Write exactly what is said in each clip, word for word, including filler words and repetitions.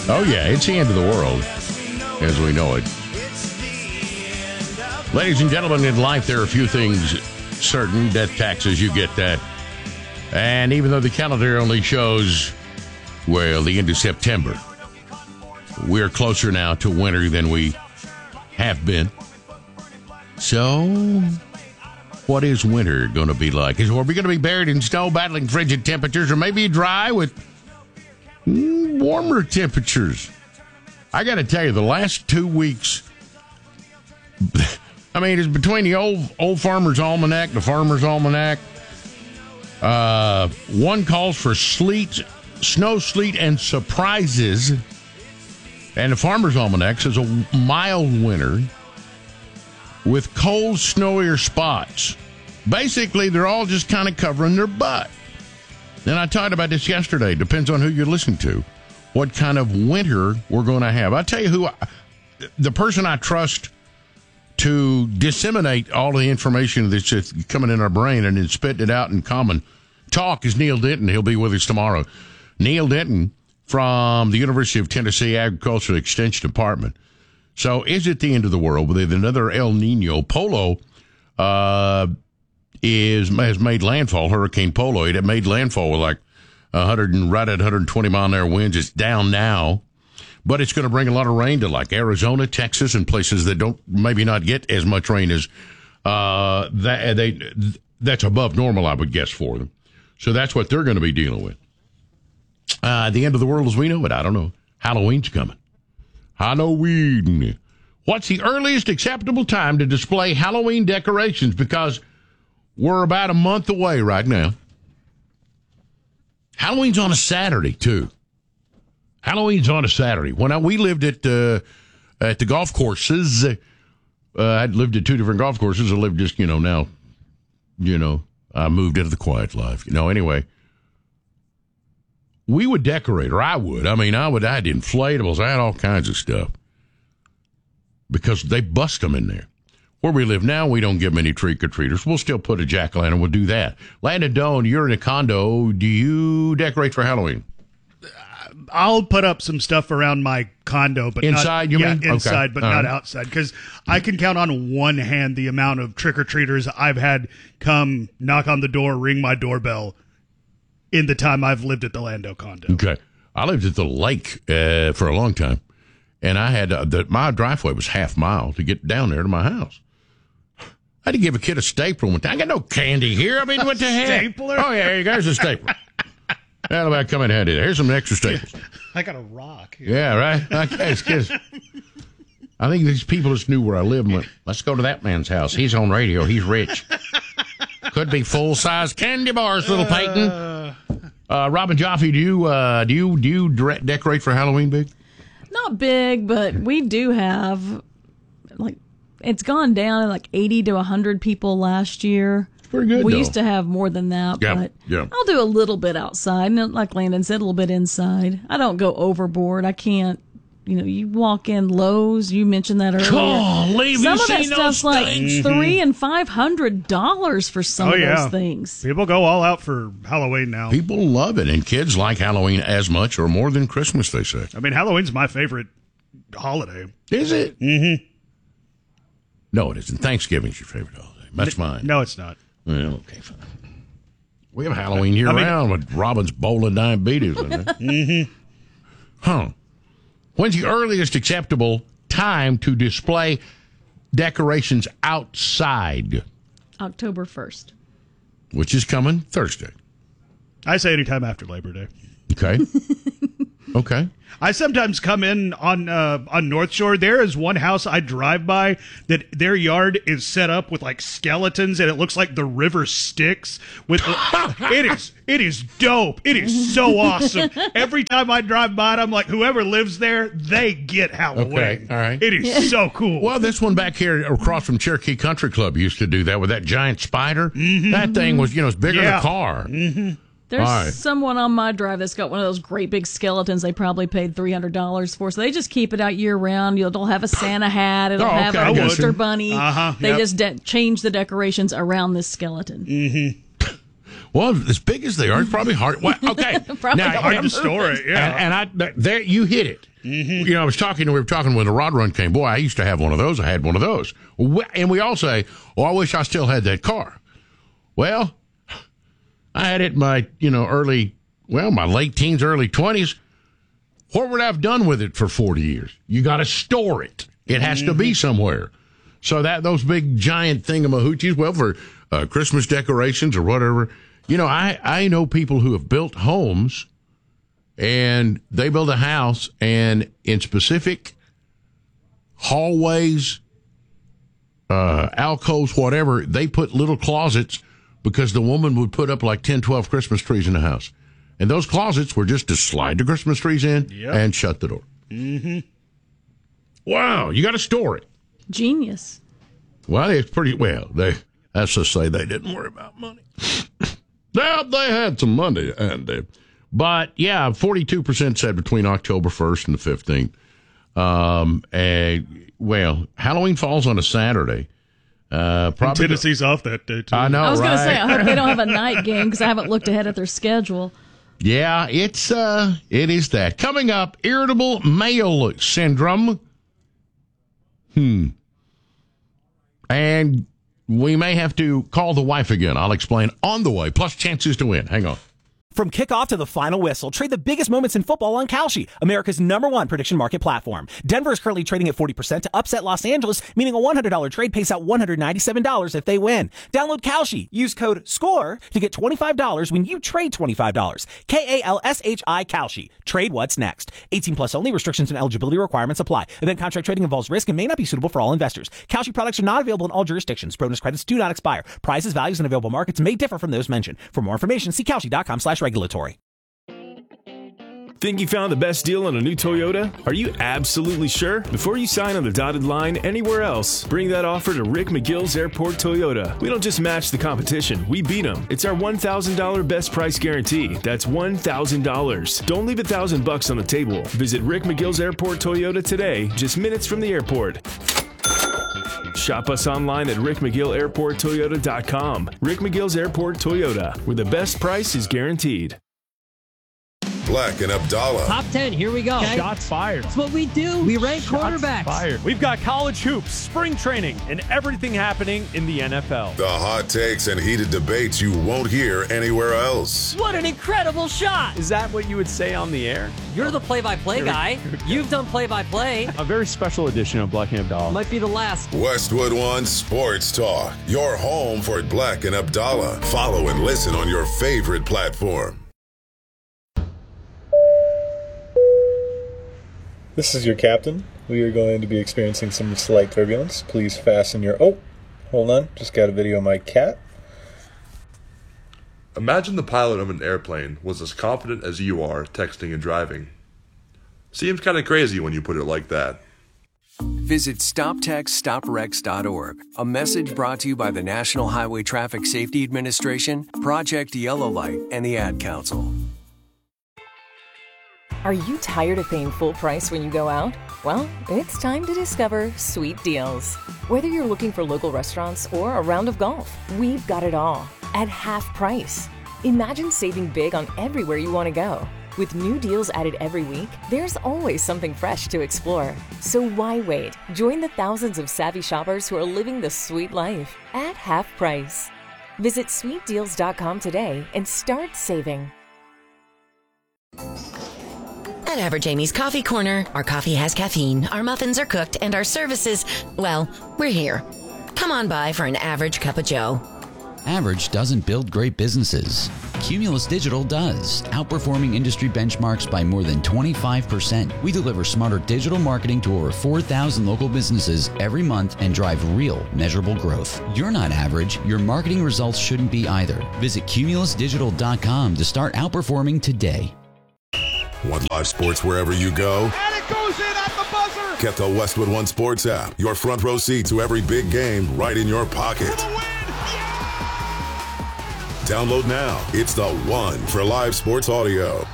Oh, yeah, it's the end of the world as we know it. Ladies and gentlemen, in life, there are a few things certain. Death, taxes, you get that. And even though the calendar only shows, well, the end of September, we're closer now to winter than we have been. So, what is winter going to be like? Is are we going to be buried in snow, battling frigid temperatures, or maybe dry with mm, warmer temperatures? I got to tell you, the last two weeks, I mean, it's between the old old Farmer's Almanac, the Farmer's Almanac. Uh, one calls for sleet, snow, sleet, and surprises. And the Farmer's Almanac says a mild winter with cold, snowier spots. Basically, they're all just kind of covering their butt. And I talked about this yesterday. Depends on who you listen to, what kind of winter we're going to have. I'll tell you who, I, the person I trust to disseminate all the information that's just coming in our brain and then spitting it out in common talk is Neil Denton. He'll be with us tomorrow. Neil Denton from the University of Tennessee Agricultural Extension Department. So is it the end of the world with another El Nino? Polo uh, is has made landfall. Hurricane Polo. It had made landfall with like one hundred and right at one hundred twenty mile an hour winds. It's down now, but it's going to bring a lot of rain to like Arizona, Texas, and places that don't maybe not get as much rain as uh, that. They that's above normal, I would guess, for them. So that's what they're going to be dealing with. Uh, the end of the world as we know it. I don't know. Halloween's coming. Halloween. What's the earliest acceptable time to display Halloween decorations? Because we're about a month away right now. Halloween's on a Saturday, too. Halloween's on a Saturday. When I, we lived at uh, at the golf courses, uh, I'd lived at two different golf courses. I lived just, you know, now, you know, I moved into the quiet life. You know, anyway. We would decorate, or I would. I mean, I would. I had inflatables. I had all kinds of stuff because they bust them in there. Where we live now, we don't give many trick-or-treaters. We'll still put a jack-o'-lantern. We'll do that. Landon Doan, you're in a condo. Do you decorate for Halloween? I'll put up some stuff around my condo, but inside. Not, you yeah, mean inside, okay. but all not right. outside. Because I can count on one hand the amount of trick-or-treaters I've had come knock on the door, ring my doorbell. In the time I've lived at the Lando condo. Okay. I lived at the lake uh, for a long time, and I had uh, the, my driveway was half mile to get down there to my house. I had to give a kid a stapler one time. I got no candy here. I mean, what the heck? Stapler? Oh, yeah, here goes a stapler. How about come in handy there? Here's some extra staples. I got a rock here. Yeah, right? Okay, excuse I think these people just knew where I lived and went, let's go to that man's house. He's on radio. He's rich. Could be full-size candy bars, little Peyton. Uh, Robin Joffe, do you uh, do you do you direct decorate for Halloween big? Not big, but we do have like it's gone down like eighty to a hundred people last year. Pretty good. We though. used to have more than that, yeah, but yeah. I'll do a little bit outside, and like Landon said, a little bit inside. I don't go overboard. I can't. You know, you walk in Lowe's. You mentioned that earlier. Oh, leave some you of that seen stuff's those like things? three and five hundred dollars for some oh, of yeah. those things. People go all out for Halloween now. People love it, and kids like Halloween as much or more than Christmas, they say. I mean, Halloween's my favorite holiday. Is it? Mm-hmm. No, it isn't. Thanksgiving's your favorite holiday. That's mine. No, it's not. Well, okay, fine. We have Halloween year I mean, round with Robin's bowl of diabetes in there. Mm-hmm. Huh. When's the earliest acceptable time to display decorations outside? October first. Which is coming Thursday. I say anytime after Labor Day. Okay. Okay. I sometimes come in on uh, on North Shore. There is one house I drive by that their yard is set up with like skeletons, and it looks like the river Styx. With it is it is dope. It is so awesome. Every time I drive by it, I'm like, whoever lives there, they get Halloween. Okay, all right. It is so cool. Well, this one back here across from Cherokee Country Club used to do that with that giant spider. Mm-hmm. That thing was, you know, it's bigger yeah. than a car. Mm-hmm. There's right. someone on my drive that's got one of those great big skeletons they probably paid three hundred dollars for. So they just keep it out year round. You'll, it'll have a Santa hat. It'll Oh, have okay, I a got Easter you. bunny. Uh-huh, they yep. just de- change the decorations around this skeleton. Mm-hmm. Well, as big as they are, it's probably hard. Well, okay, Probably now Hard to store it, yeah. and, and I there you hit it. Mm-hmm. You know, I was talking. We were talking when the Rod Run came. Boy, I used to have one of those. I had one of those, and we all say, "Oh, I wish I still had that car." Well, I had it in my you know early, well, my late teens, early twenties. What would I have done with it for forty years? You got to store it. It has mm-hmm. to be somewhere. So that those big giant thingamahoochies, well, for uh, Christmas decorations or whatever, you know, I, I know people who have built homes, and they build a house, and in specific hallways, uh, alcoves, whatever, they put little closets because the woman would put up like ten, twelve Christmas trees in the house. And those closets were just to slide the Christmas trees in yep. and shut the door. Mm-hmm. Wow, you got to store it. Genius. Well, it's pretty well. They let's just say they didn't worry about money. Yeah, they had some money, and uh, but yeah, forty-two percent said between October first and the fifteenth. Um, and well, Halloween falls on a Saturday. Uh, probably and Tennessee's the, off that day too. I know. I was right? going to say, I hope they don't have a night game because I haven't looked ahead at their schedule. Yeah, it's uh, it is that. Coming up, irritable male syndrome. Hmm. And we may have to call the wife again. I'll explain on the way. Plus chances to win. Hang on. From kickoff to the final whistle, trade the biggest moments in football on Kalshi, America's number one prediction market platform. Denver is currently trading at forty percent to upset Los Angeles, meaning a one hundred dollars trade pays out one hundred ninety-seven dollars if they win. Download Kalshi. Use code SCORE to get twenty-five dollars when you trade twenty-five dollars. K A L S H I Kalshi. Trade what's next. eighteen plus only. Restrictions and eligibility requirements apply. Event contract trading involves risk and may not be suitable for all investors. Kalshi products are not available in all jurisdictions. Bonus credits do not expire. Prices, values, and available markets may differ from those mentioned. For more information, see Kalshi.com slash regulatory. Think you found the best deal on a new Toyota? Are you absolutely sure? Before you sign on the dotted line anywhere else, bring that offer to Rick McGill's Airport Toyota. We don't just match the competition, we beat them. It's our one thousand dollars best price guarantee. That's one thousand dollars. Don't leave a thousand bucks on the table. Visit Rick McGill's Airport Toyota today, just minutes from the airport. Shop us online at rick mcgill airport toyota dot com. Rick McGill's Airport Toyota, where the best price is guaranteed. Black and Abdallah. Top ten, here we go. Okay. Shots fired. That's what we do. We rank Shots quarterbacks. Fired. We've got college hoops, spring training, and everything happening in the N F L. The hot takes and heated debates you won't hear anywhere else. What an incredible shot. Is that what you would say on the air? You're the play-by-play guy. You've done play-by-play. A very special edition of Black and Abdallah. Might be the last. Westwood One Sports Talk. Your home for Black and Abdallah. Follow and listen on your favorite platform. This is your captain. We are going to be experiencing some slight turbulence. Please fasten your... Oh, hold on. Just got a video of my cat. Imagine the pilot of an airplane was as confident as you are texting and driving. Seems kind of crazy when you put it like that. Visit stop text stop wrecks dot org. A message brought to you by the National Highway Traffic Safety Administration, Project Yellow Light, and the Ad Council. Are you tired of paying full price when you go out? Well, it's time to discover Sweet Deals. Whether you're looking for local restaurants or a round of golf, we've got it all at half price. Imagine saving big on everywhere you want to go. With new deals added every week, there's always something fresh to explore. So why wait? Join the thousands of savvy shoppers who are living the sweet life at half price. Visit sweet deals dot com today and start saving. At Average Amy's Coffee Corner, our coffee has caffeine, our muffins are cooked, and our services, well, we're here. Come on by for an average cup of joe. Average doesn't build great businesses. Cumulus Digital does, outperforming industry benchmarks by more than twenty-five percent. We deliver smarter digital marketing to over four thousand local businesses every month and drive real, measurable growth. You're not average. Your marketing results shouldn't be either. Visit cumulus digital dot com to start outperforming today. Want live sports wherever you go? And it goes in at the buzzer! Get the Westwood One Sports app. Your front row seat to every big game right in your pocket. For the win! Yeah! Download now. It's the one for live sports audio.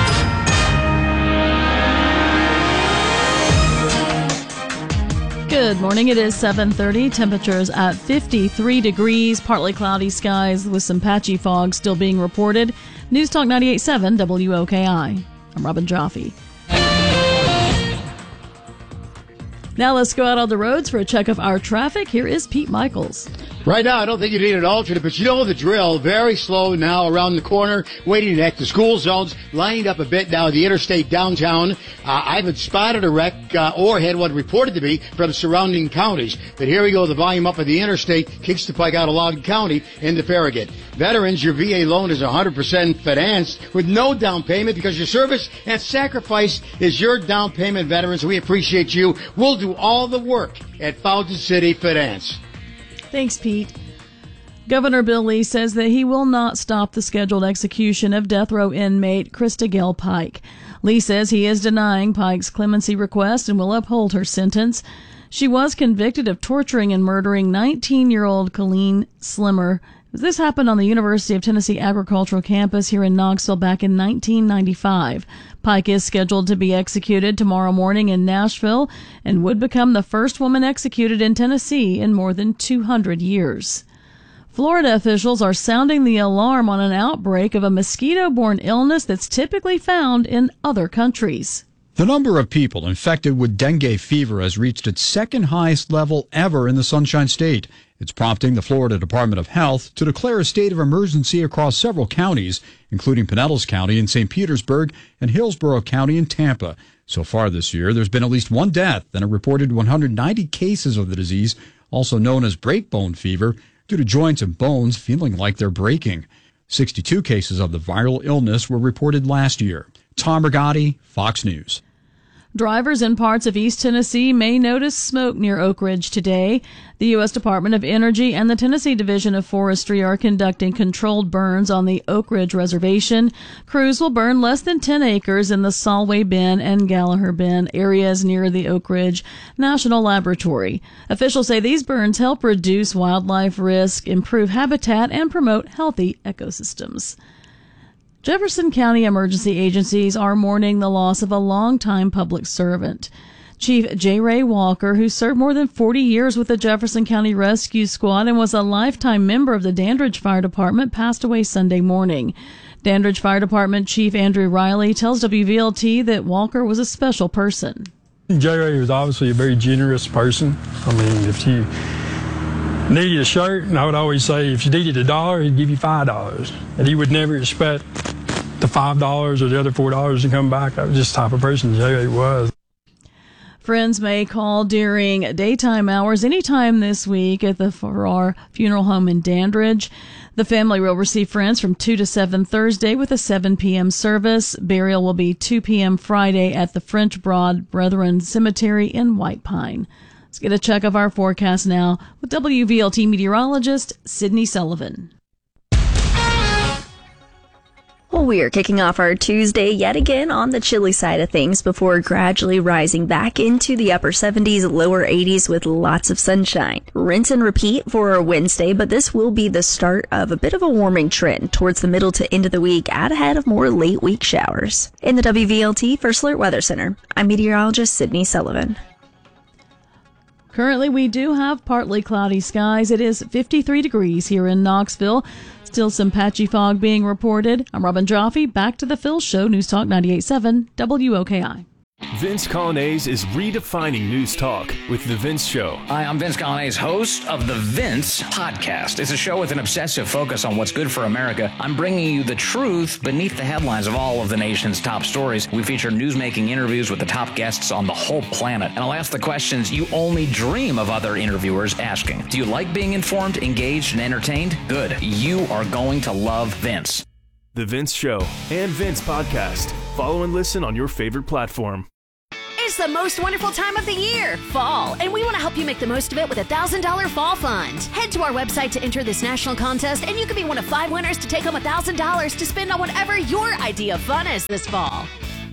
Good Good morning. It is seven thirty. Temperatures at fifty-three degrees. Partly cloudy skies with some patchy fog still being reported. News Talk ninety-eight point seven W O K I. I'm Robin Jaffe. Now let's go out on the roads for a check of our traffic. Here is Pete Michaels. Right now, I don't think you need an alternate, but you know the drill. Very slow now around the corner, waiting at the school zones, lining up a bit now at the interstate downtown. Uh, I haven't spotted a wreck uh, or had one reported to me from surrounding counties. But here we go, the volume up of the interstate kicks the pike out of Loudoun County into Farragut. Veterans, your V A loan is one hundred percent financed with no down payment because your service and sacrifice is your down payment, veterans. We appreciate you. We'll do all the work at Fountain City Finance. Thanks, Pete. Governor Bill Lee says that he will not stop the scheduled execution of death row inmate Krista Gale Pike. Lee says he is denying Pike's clemency request and will uphold her sentence. She was convicted of torturing and murdering nineteen-year-old Colleen Slimmer. This happened on the University of Tennessee Agricultural Campus here in Knoxville back in nineteen ninety-five. Pike is scheduled to be executed tomorrow morning in Nashville and would become the first woman executed in Tennessee in more than two hundred years. Florida officials are sounding the alarm on an outbreak of a mosquito-borne illness that's typically found in other countries. The number of people infected with dengue fever has reached its second highest level ever in the Sunshine State. It's prompting the Florida Department of Health to declare a state of emergency across several counties, including Pinellas County in Saint Petersburg and Hillsborough County in Tampa. So far this year, there's been at least one death and a reported one hundred ninety cases of the disease, also known as breakbone fever, due to joints and bones feeling like they're breaking. sixty-two cases of the viral illness were reported last year. Tom Rigotti, Fox News. Drivers in parts of East Tennessee may notice smoke near Oak Ridge today. The U S Department of Energy and the Tennessee Division of Forestry are conducting controlled burns on the Oak Ridge Reservation. Crews will burn less than ten acres in the Solway Bend and Gallagher Bend areas near the Oak Ridge National Laboratory. Officials say these burns help reduce wildlife risk, improve habitat, and promote healthy ecosystems. Jefferson County emergency agencies are mourning the loss of a longtime public servant. Chief J. Ray Walker, who served more than forty years with the Jefferson County Rescue Squad and was a lifetime member of the Dandridge Fire Department, passed away Sunday morning. Dandridge Fire Department Chief Andrew Riley tells W V L T that Walker was a special person. J. Ray was obviously a very generous person. I mean, if you needed a shirt, and I would always say if you needed a dollar, he'd give you five dollars. And he would never expect the five dollars or the other four dollars to come back. That was just the type of person J Ray was. Friends may call during daytime hours anytime this week at the Farrar Funeral Home in Dandridge. The family will receive friends from two to seven Thursday with a seven p.m. service. Burial will be two p.m. Friday at the French Broad Brethren Cemetery in White Pine. Let's get a check of our forecast now with W V L T meteorologist Sydney Sullivan. Well, we are kicking off our Tuesday yet again on the chilly side of things before gradually rising back into the upper seventies, lower eighties with lots of sunshine. Rinse and repeat for our Wednesday, but this will be the start of a bit of a warming trend towards the middle to end of the week, out ahead of more late week showers. In the W V L T First Alert Weather Center, I'm meteorologist Sydney Sullivan. Currently, we do have partly cloudy skies. It is fifty-three degrees here in Knoxville. Still some patchy fog being reported. I'm Robin Jaffe. Back to the Phil Show, News Talk ninety-eight point seven W O K I. Vince Colonnese is redefining news talk with The Vince Show. Hi, I'm Vince Colonnese, host of The Vince Podcast. It's a show with an obsessive focus on what's good for America. I'm bringing you the truth beneath the headlines of all of the nation's top stories. We feature news-making interviews with the top guests on the whole planet. And I'll ask the questions you only dream of other interviewers asking. Do you like being informed, engaged, and entertained? Good. You are going to love Vince. The Vince Show and Vince Podcast. Follow and listen on your favorite platform. It's the most wonderful time of the year, fall, and we want to help you make the most of it with a one thousand dollars fall fund. Head to our website to enter this national contest, and you could be one of five winners to take home one thousand dollars to spend on whatever your idea of fun is this fall.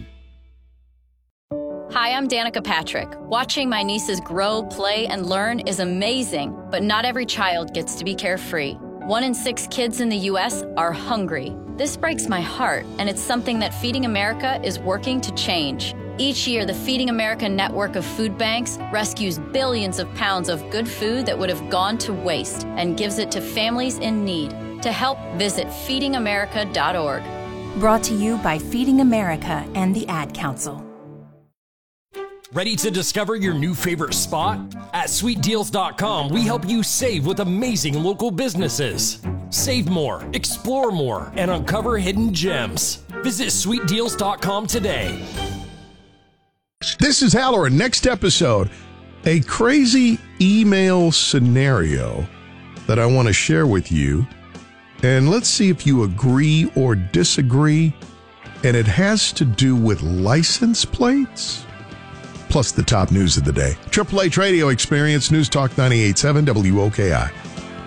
Hi, I'm Danica Patrick. Watching my nieces grow, play, and learn is amazing, but not every child gets to be carefree. One in six kids in the U S are hungry. This breaks my heart, and it's something that Feeding America is working to change. Each year, the Feeding America network of food banks rescues billions of pounds of good food that would have gone to waste and gives it to families in need. To help, visit feeding america dot org. Brought to you by Feeding America and the Ad Council. Ready to discover your new favorite spot? At sweet deals dot com, we help you save with amazing local businesses. Save more, explore more, and uncover hidden gems. Visit sweet deals dot com today. This is Halloran. Next episode, a crazy email scenario that I want to share with you. And let's see if you agree or disagree. And it has to do with license plates. Plus the top news of the day. Triple H Radio Experience, News Talk ninety-eight point seven W O K I.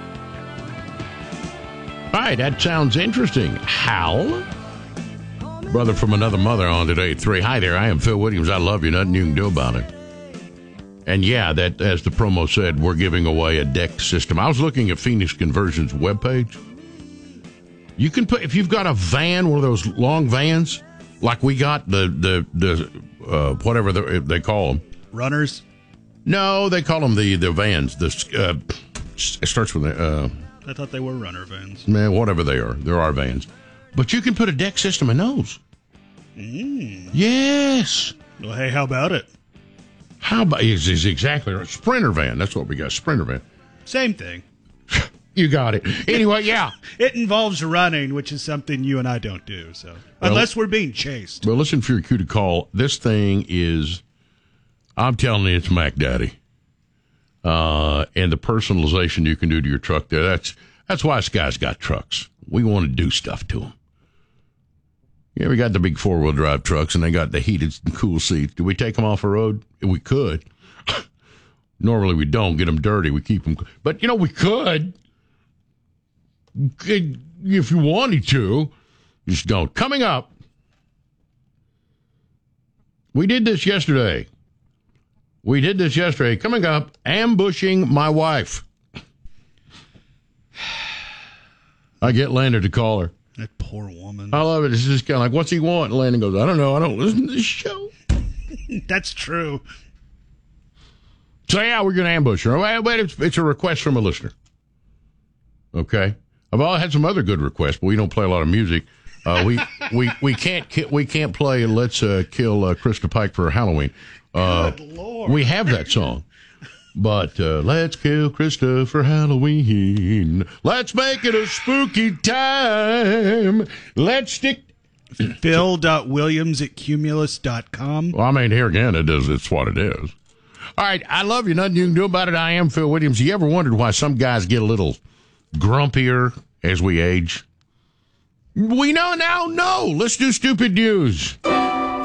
All right, that sounds interesting. Hal? Brother from another mother on today. Three. Hi there, I am Phil Williams. I love you. Nothing you can do about it. And yeah, that, as the promo said, we're giving away a deck system. I was looking at Phoenix Conversion's webpage. You can put, if you've got a van, one of those long vans, like we got the, the, the uh, whatever the, they call them. Runners? No, they call them the, the vans. The, uh, it starts with, uh, I thought they were runner vans. Man, whatever they are. There are vans. But you can put a deck system in those. Mm. Yes. Well, hey, how about it? How about, is, is exactly right. Sprinter van. That's what we got. Sprinter van. Same thing. You got it. Anyway, yeah. It involves running, which is something you and I don't do. So Well, unless we're being chased. Well, listen for your cue to call. This thing is, I'm telling you, it's Mac Daddy. Uh, and the personalization you can do to your truck there, that's that's why this guy's got trucks. We want to do stuff to them. Yeah, we got the big four-wheel drive trucks, and they got the heated cool seats. Do we take them off the road? We could. Normally we don't get them dirty. We keep them. But, you know, we could. Could if you wanted to. Just don't. Coming up, we did this yesterday. We did this yesterday. Coming up, ambushing my wife. I get Landon to call her. That poor woman. I love it. It's just kind of like, what's he want? And Landon goes, I don't know. I don't listen to this show. That's true. So, yeah, we're going to ambush her. Wait, wait, it's, it's a request from a listener. Okay? I've all had some other good requests, but we don't play a lot of music. Uh, we, we we can't we can't play Let's uh, Kill uh, Krista Pike for Halloween. Uh, Good Lord. We have that song. But uh, let's kill Krista for Halloween. Let's make it a spooky time. Let's stick. Phil dot williams at cumulus dot com. Well, I mean, here again, it is. It's what it is. All right, I love you. Nothing you can do about it. I am Phil Williams. You ever wondered why some guys get a little grumpier as we age? We know now. No. Let's do stupid news.